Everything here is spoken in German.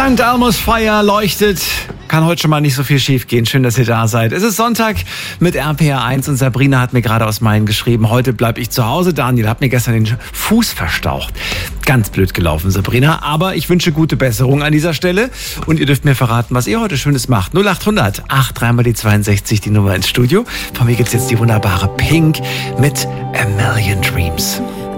St. Elmo's Fire leuchtet. Kann heute schon mal nicht so viel schief gehen. Schön, dass ihr da seid. Es ist Sonntag mit RPR1 und Sabrina hat mir gerade aus Main geschrieben, heute bleibe ich zu Hause. Daniel hat mir gestern den Fuß verstaucht. Ganz blöd gelaufen, Sabrina. Aber ich wünsche gute Besserung an dieser Stelle. Und ihr dürft mir verraten, was ihr heute Schönes macht. 0800 83 die 62, die Nummer ins Studio. Von mir gibt's jetzt die wunderbare Pink mit A Million Dreams.